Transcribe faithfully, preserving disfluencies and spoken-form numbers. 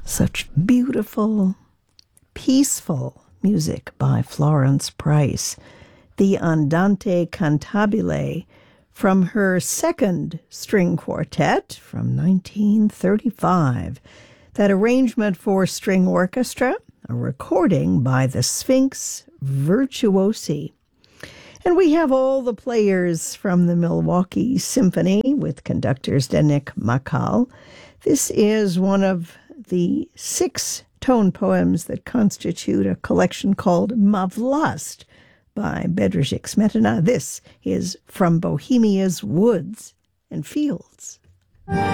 Such beautiful, peaceful music by Florence Price, the Andante Cantabile from her second string quartet from nineteen thirty-five. That arrangement for string orchestra, a recording by the Sphinx Virtuosi. And we have all the players from the Milwaukee Symphony with conductors Zdeněk Makal. This is one of the six tone poems that constitute a collection called Mavlast by Bedřich Smetana. This is From Bohemia's Woods and Fields.